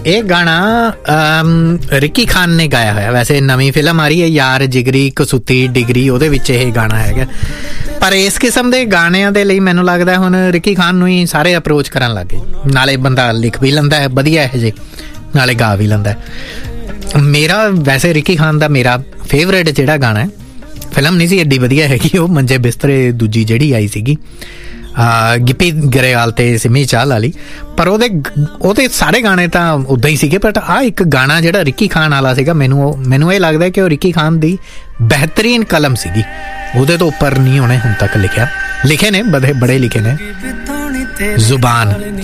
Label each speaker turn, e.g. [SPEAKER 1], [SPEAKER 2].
[SPEAKER 1] ਇਹ ਗਾਣਾ ਰਿੱਕੀ ਖਾਨ ਨੇ ਗਾਇਆ ਹੋਇਆ। ਵੈਸੇ ਨਵੀਂ ਫਿਲਮ ਆ ਰਹੀ ਹੈ ਯਾਰ ਜਿਗਰੀ ਕਸੂਤੀ ਡਿਗਰੀ, ਉਹਦੇ ਵਿੱਚ ਇਹ ਗਾਣਾ ਹੈਗਾ। ਪਰ ਇਸ ਕਿਸਮ ਦੇ ਗਾਣਿਆਂ ਦੇ ਲਈ ਮੈਨੂੰ ਲੱਗਦਾ ਹੁਣ ਰਿੱਕੀ ਖਾਨ ਨੂੰ ਹੀ ਸਾਰੇ ਅਪਰੋਚ ਕਰਨ ਲੱਗ ਗਏ। ਨਾਲੇ ਬੰਦਾ ਲਿਖ ਵੀ ਲੈਂਦਾ ਹੈ ਵਧੀਆ ਇਹ ਜੇ, ਨਾਲੇ ਗਾ ਵੀ ਲੈਂਦਾ। ਮੇਰਾ ਵੈਸੇ ਰਿੱਕੀ ਖਾਨ ਦਾ ਮੇਰਾ ਫੇਵਰੇਟ ਜਿਹੜਾ ਗਾਣਾ ਹੈ, ਫਿਲਮ ਨਹੀਂ ਸੀ ਐਡੀ ਵਧੀਆ ਹੈਗੀ ਉਹ, ਮੰਜੇ ਬਿਸਤਰੇ ਦੂਜੀ ਜਿਹੜੀ ਆਈ ਸੀਗੀ ਗਿੱਪੀ ਗਰੇਵਾਲ ਤੇ ਸਿਮੀ ਚਾਹਲ ਵਾਲੀ, ਪਰ ਉਹਦੇ ਸਾਰੇ ਗਾਣੇ ਤਾਂ ਉੱਦਾਂ ਹੀ ਸੀਗੇ। ਬਟ ਆਹ ਇੱਕ ਗਾਣਾ ਜਿਹੜਾ ਰਿੱਕੀ ਖਾਨ ਵਾਲਾ ਸੀਗਾ, ਮੈਨੂੰ ਇਹ ਲੱਗਦਾ ਕਿ ਉਹ ਰਿੱਕੀ ਖਾਨ ਦੀ ਬਿਹਤਰੀਨ ਕਲਮ ਸੀਗੀ, ਉਹਦੇ ਤੋਂ ਉੱਪਰ ਨਹੀਂ ਉਹਨੇ ਹੁਣ ਤੱਕ ਲਿਖੇ ਨੇ, ਬੜੇ ਲਿਖੇ ਨੇ। ਜ਼ੁਬਾਨ